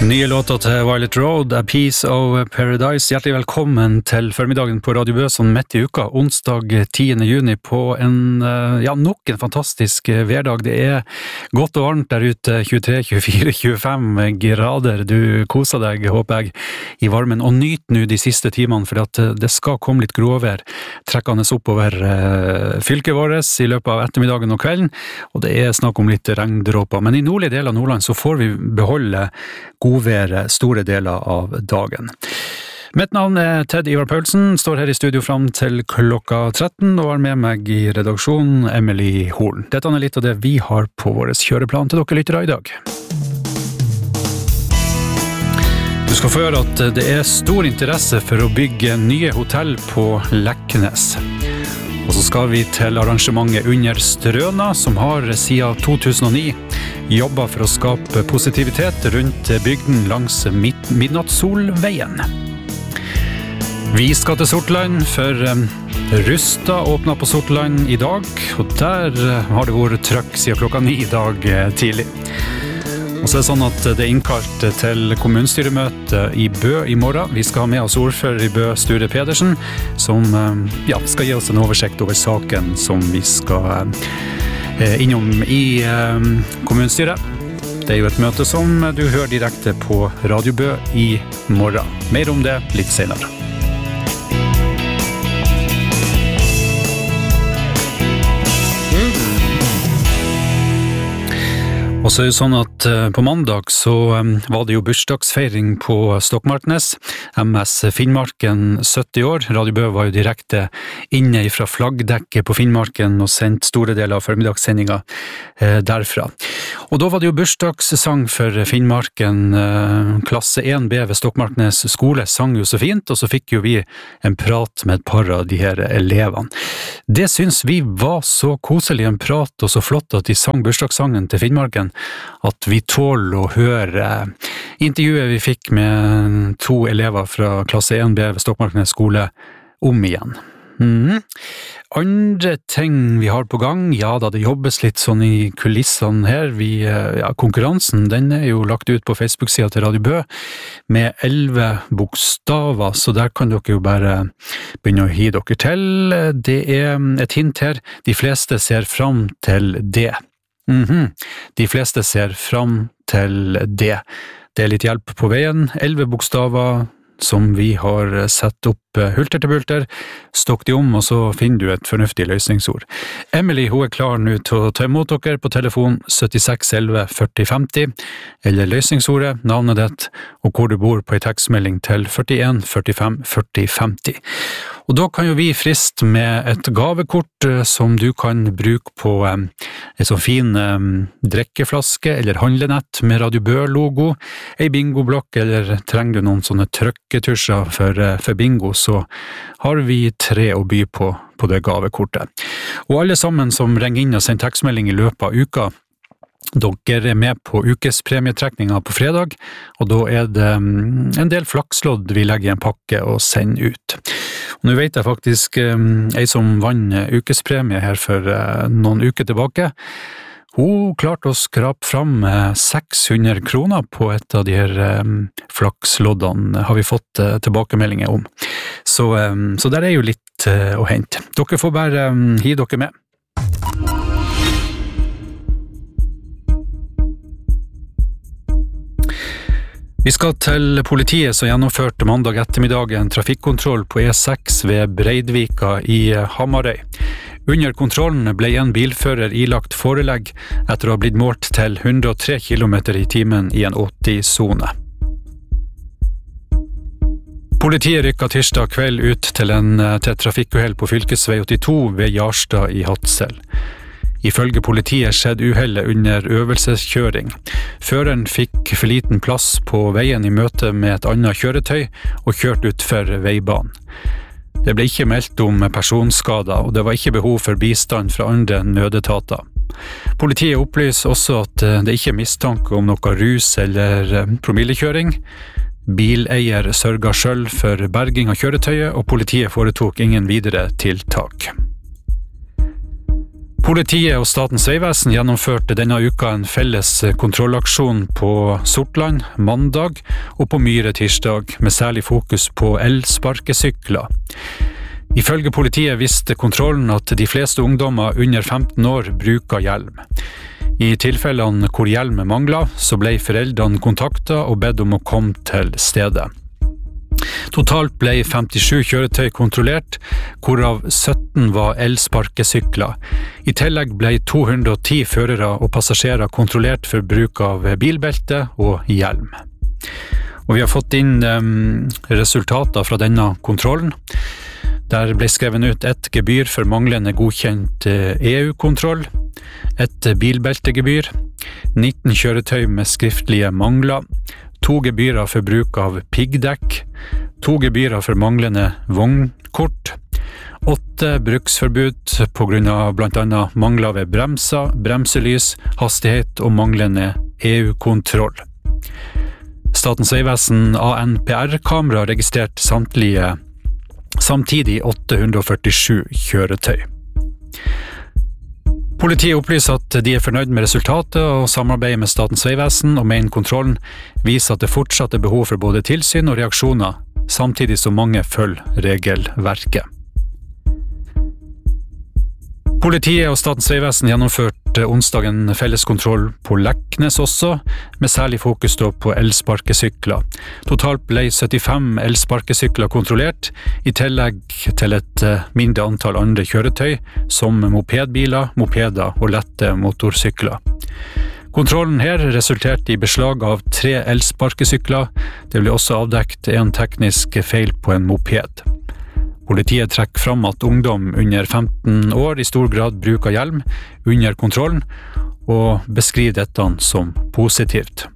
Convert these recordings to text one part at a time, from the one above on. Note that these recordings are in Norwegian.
Nye låter til Violet Road, A Piece of Paradise. Hjertelig velkommen til formiddagen på Radio Bø, sånn midt i uka, onsdag 10. juni på nok en fantastisk hverdag. Det er godt og varmt der ute, 23, 24, 25 grader. Du koser deg, håper jeg, i varmen, og nyt nå de siste timene, for at det skal komme litt gråvær trekkende oppover fylket vårt i løpet av ettermiddagen og kvelden, og det er snakk om litt regndråper. Men i nordlige del av Nordland så får vi beholde godværet store deler av dagen. Mitt navn er Ted Ivar Paulsen, står her i studio frem til klokka 13 og har med meg i redaksjonen Emily Holen. Dette er litt av det vi har på vår kjøreplan til dere lyttere i dag. Du skal få høre at det er stor interesse for å bygge nye hotell på Leknes. Og så skal vi til arrangementet Under Strøna, som har siden 2009 jobbet for å skape positivitet rundt bygden langs Midnattssolveien. Vi skal til Sortland, for Rusta åpnet på Sortland i dag, og der har det vært trøkk siden klokka 9 i dag tidlig. Og så er det sånn at det er innkalt til kommunstyremøte i Bø i morgen. Vi skal ha med oss ordfører i Bø, Sture Pedersen, som skal gi oss en oversikt over saken som vi skal innom i kommunstyret. Det er jo et møte som du hører direkte på Radio Bø i morgen. Mer om det litt senere. Og så er det sånn at på mandag så var det jo bursdagsfeiring på Stokmarknes. MS Finnmarken 70 år. Radio Bø var jo direkte inne fra flaggdekket på Finnmarken og sendt store deler av formidagssendinga derfra. Og da var det jo bursdagssang for Finnmarken. Klasse 1B ved Stokmarknes skole sang jo så fint, og så fikk jo vi en prat med et par av de her elevene. Det synes vi var så koselig en prat og så flott at de sang bursdagssangen til Finnmarken, at vi tåler å høre intervjuet vi fikk med 2 elever fra klasse 1B ved Stokmarknes skole om igjen. Andre ting vi har på gang, ja da, det jobbes litt sånn i kulissene her. Konkurransen, den er jo lagt ut på Facebook-sida til Radio Bø med 11 bokstaver, så der kan dere jo bare begynne å hi dere til. Det er et hint her, de fleste ser fram til det. De fleste ser fram til det. Det er litt hjelp på veien. 11 bokstaver som vi har sett opp hulter til bulter, stokk de om, og så finner du et fornuftig løsningsord. Emily, hun er klar nå til å ta imot dere på telefon 76 11 40 50, eller løsningsordet, navnet ditt, og hvor du bor på en tekstmelding til 41 45 40 50. Og da kan jo vi friste med et gavekort som du kan bruke på en sånn fin drikkeflaske eller handlenett med Radio Bø-logo, en bingoblokk, eller trenger du noen sånne trykketusjer for bingo, så har vi 3 å by på det gavekortet. Og alle sammen som ringer inn og sender tekstmelding i løpet av uka, dere er med på ukespremietrekninga på fredag, og da er det en del flakslodd vi legger i en pakke og sender ut. Og nå vet jeg faktisk ei som vann ukespremie her for noen uker tilbake. Hun klarte å skrape fram 600 kroner på et av de her flaksloddene, har vi fått tilbakemeldinger om. Så der er jo litt å hente. Dere får bare hi dere med. Vi skal til politiet som gjennomførte mandag ettermiddag en trafikkontroll på E6 ved Breidvika i Hamarøy. Under kontrollen ble en bilfører ilagt forelegg etter å ha blitt målt til 103 km i timen i en 80-sone. Politiet rykket tirsdag kveld ut til et trafikkuhell på fylkesvei 82 ved Jarstad i Hadsel. Ifølge politiet skjedde uhellet under øvelseskjøring. Føreren fikk for liten plass på veien i møte med et annet kjøretøy og kjørte utfor veibanen. Det ble ikke meldt om personskader, og det var ikke behov for bistand fra andre nødetater. Politiet opplyser også at det ikke er mistanke om noe rus eller promillekjøring. Bileier sørget selv for berging av kjøretøyet, og politiet foretok ingen videre tiltak. Politiet og Statens vegvesen gjennomførte denne uka en felles kontrollaksjon på Sortland mandag og på Myre tirsdag, med særlig fokus på elsparkesykler. Ifølge politiet visste kontrollen at de fleste ungdommer under 15 år bruker hjelm. I tilfellene hvor hjelm manglet, så ble foreldrene kontaktet og bedt om å komme til stedet. Totalt ble 57 kjøretøy kontrollert, hvorav 17 var elsparkesykler. I tillegg ble 210 førere og passasjerer kontrollert for bruk av bilbelte og hjelm. Og vi har fått inn resultater fra denne kontrollen. Der ble skrevet ut et gebyr for manglende godkjent EU-kontroll, et bilbeltegebyr, 19 kjøretøy med skriftlige mangler, 2 gebyrer for bruk av piggdekk, 2 gebyrer for manglende vognkort, 8 bruksforbud på grunn av blant annet mangler ved bremser, bremselys, hastighet og manglende EU-kontroll. Statens vegvesen ANPR-kamera registrerte samtidig 847 kjøretøy. Politiet opplyser at de er fornøyd med resultatet og samarbeider med Statens vegvesen, og mener kontrollen viser at det fortsatt er behov for både tilsyn og reaksjoner, samtidig som mange følger regelverket. Politiet og Statens vegvesen gjennomførte onsdagen felleskontroll på Leknes også, med særlig fokus på elsparkesykler. Totalt ble 75 elsparkesykler kontrollert, i tillegg til et mindre antall andre kjøretøy, som mopedbiler, mopeder og lette motorsykler. Kontrollen her resulterte i beslag av 3 elsparkesykler. Det ble også avdekt en teknisk feil på en moped. Politiet trekker fram at ungdom under 15 år i stor grad bruker hjelm under kontrollen, og beskriver dette som positivt.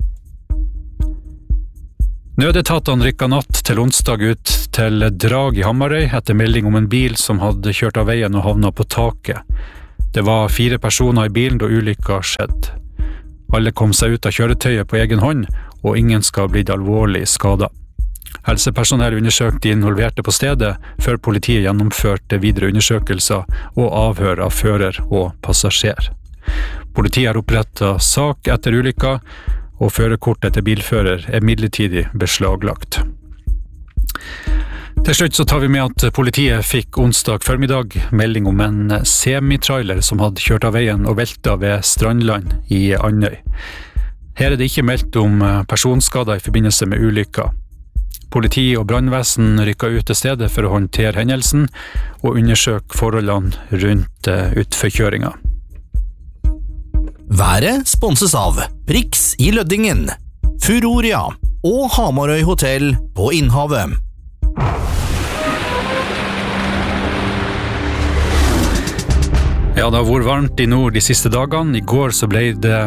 Nødetatene rykket natt til onsdag ut til Drag i Hamarøy etter melding om en bil som hadde kjørt av veien og havnet på taket. Det var 4 personer i bilen da ulykka skjedde. Alle kom seg ut av kjøretøyet på egen hånd, og ingen skal ha blitt alvorlig skadet. Helsepersonell undersøkte de involverte på stedet, før politiet gjennomførte videre undersøkelser og avhør av fører og passasjer. Politiet har opprettet sak etter ulykka, og førerkortet til bilfører er midlertidig beslaglagt. Til slutt så tar vi med at politiet fikk onsdag formiddag melding om en semitrailer som hadde kjørt av veien og veltet ved Strandland i Andøy. Her er det ikke meldt om personskader i forbindelse med ulykka. Politi og brannvesen rykket ut til stedet for å håndtere hendelsen og undersøke forholdene rundt utforkjøringa. Været sponses av Prix i Løddingen, Furoria og Hamarøy Hotel på Innhavet. Ja, det har vært varmt i nord de siste dagene. I går så ble det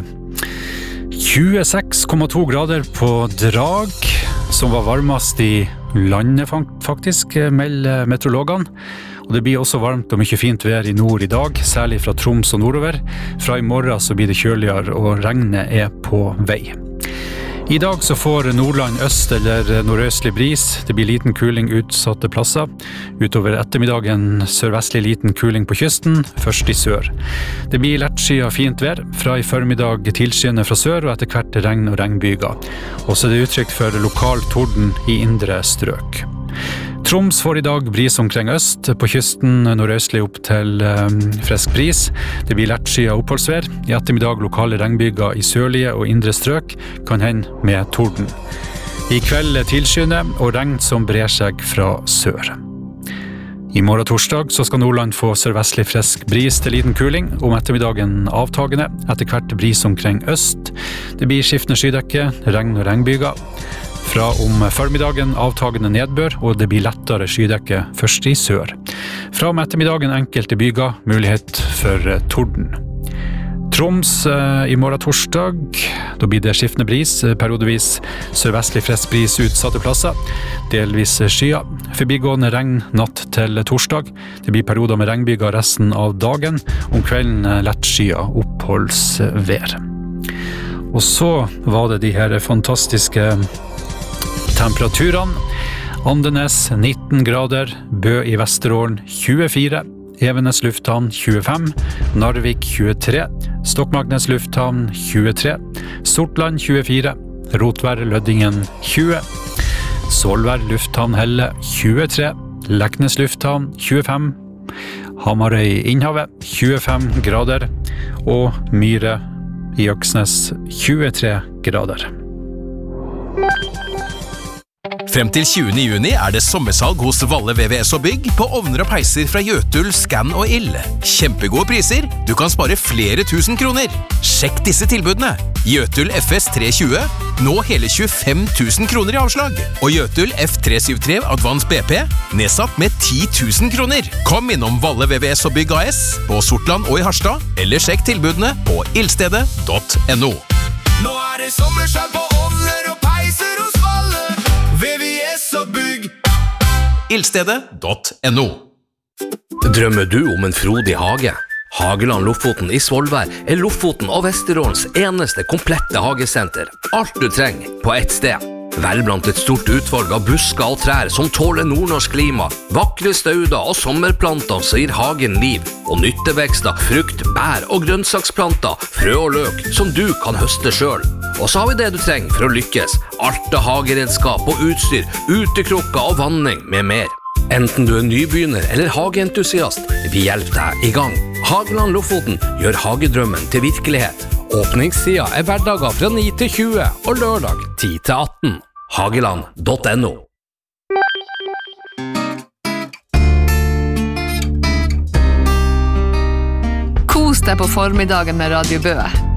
26,2 grader på Drag, som var varmest i landet faktisk, melder meteorologene. Og det blir også varmt og mye fint vær i nord i dag, særlig fra Troms og nordover. Fra i morgen så blir det kjøligere, og regnet er på vei. I dag så får Nordland øst eller nordøstlig bris. Det blir liten kuling utsatte plasser. Utover ettermiddagen sørvestlig liten kuling på kysten, først i sør. Det blir lettskyet fint vær, fra i formiddag tilskyende fra sør og etter hvert regn og regnbyger. Også det er uttrykk for lokal torden i indre strøk. Troms får i dag bris omkring øst, på kysten nordøstlig opp til frisk bris. Det blir lettskyet oppholdsvær. I ettermiddag lokale regnbyger i sørlige og indre strøk, kan hende med torden. I kveld tilskyende og regn som brer seg fra sør. I morgen torsdag så skal Nordland få sørvestlig frisk bris til liten kuling, om ettermiddagen avtagende, etter hvert bris omkring øst. Det blir skiftende skydekke, regn og regnbyger. Fra om formiddagen avtagende nedbør, og det blir lettere skydekke først i sør. Fra om ettermiddagen enkelte byger, mulighet for torden. Troms i morgen torsdag, da blir det skiftende bris, periodevis sørvestlig frisk bris utsatte plasser, delvis skyer. Forbigående regn natt til torsdag. Det blir perioder med regnbyger resten av dagen, om kvelden lettskyet oppholdsvær. Og så var det de her fantastiske temperaturene. Andenes 19 grader, Bø i Vesterålen 24, Evenes lufthavn 25, Narvik 23, Stokmarknes lufthavn 23, Sortland 24, Rotvær Løddingen 20, Svolvær lufthavn Helle 23, Leknes lufthavn 25, Hamarøy Innhavet 25 grader, og Myre i Øksnes 23 grader. Frem til 20. juni det sommersalg hos Valle VVS og Bygg på ovner og peiser fra Jøtul, Scan og Ill. Kjempegode priser, du kan spare flere tusen kroner. Sjekk disse tilbudene. Jøtul FS 320, nå hele 25 000 kroner i avslag. Og Jøtul F373 Advance BP, nedsatt med 10 000 kroner. Kom innom Valle VVS og Bygg AS på Sortland og i Harstad, eller sjekk tilbudene på ildstedet.no. Nå det sommersalg på ovner og peiser hos Valle VVS og Bygg. Ildstedet.no. Drømmer du om en frodig hage? Hageland Lofoten i Svolvær Lofoten og Vesterålens eneste komplette hagesenter. Alt du trenger på ett sted. Vel blant et stort utvalg av busker og trær som tåler nordnorsk klima, vakre stauder og sommerplanter som gir hagen liv, og nyttevekster, frukt, bær og grønnsaksplanter, frø og løk som du kan høste selv. Og så har vi det du trenger for å lykkes. Alt av hageredskap og utstyr, utekrukker og vanning med mer. Enten du nybegynner eller hageentusiast, vi hjelper deg i gang. Hageland Lofoten gjør hagedrømmen til virkelighet. Åpningstida hverdager fra 9 til 20 og lørdag 10 til 18. Hageland.no. Kos deg på formiddagen med Radio Bø.